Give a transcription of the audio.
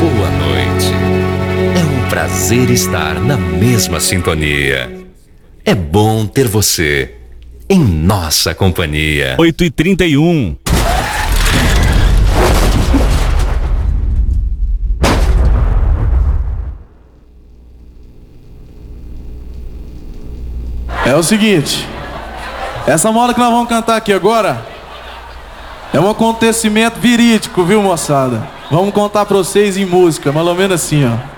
boa noite. É um prazer estar na mesma sintonia. É bom ter você em nossa companhia. 8h31. É o seguinte, essa moda que nós vamos cantar aqui agora é um acontecimento verídico, viu, moçada? Vamos contar pra vocês em música, mais ou menos assim, ó.